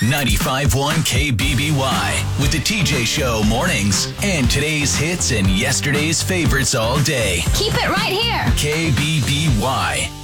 95.1 KBBY with the TJ Show mornings and today's hits and yesterday's favorites all day. Keep it right here. KBBY.